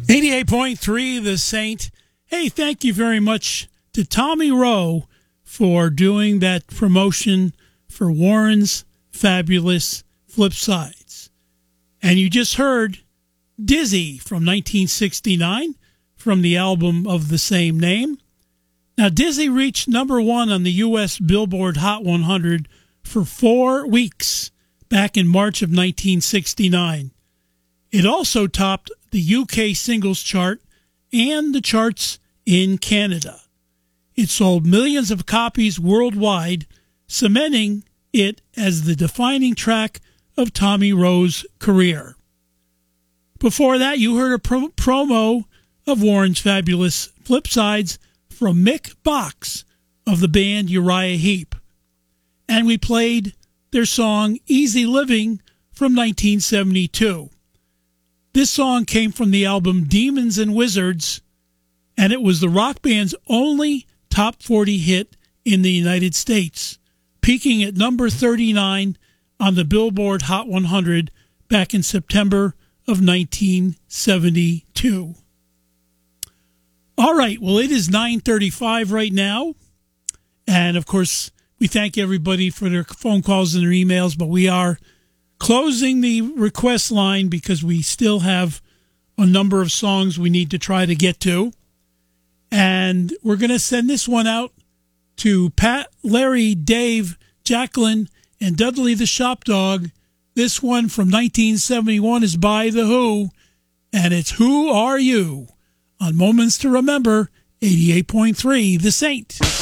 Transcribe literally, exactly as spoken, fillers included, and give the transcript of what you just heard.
eighty-eight point three The Saint. Hey, thank you very much to Tommy Rowe for doing that promotion for Warren's Fabulous Flip Sides. And you just heard Dizzy from nineteen sixty-nine from the album of the same name. Now, Dizzy reached number one on the U S Billboard Hot one hundred for four weeks back in March of nineteen sixty-nine. It also topped the U K singles chart and the charts in Canada. It sold millions of copies worldwide, cementing it as the defining track of Tommy Rowe's career. Before that, you heard a pro- promo of Warren's Fabulous Flip Sides from Mick Box of the band Uriah Heep. And we played their song Easy Living from nineteen seventy-two. This song came from the album Demons and Wizards, and it was the rock band's only top forty hit in the United States, peaking at number thirty-nine on the Billboard Hot one hundred back in September of nineteen seventy-two. All right, well, it is nine thirty-five right now, and of course, we thank everybody for their phone calls and their emails, but we are closing the request line because we still have a number of songs we need to try to get to. And we're going to send this one out to Pat, Larry, Dave, Jacqueline, and Dudley the Shop Dog. This one from nineteen seventy-one is by The Who, and it's Who Are You? On Moments to Remember, eighty-eight point three The Saint.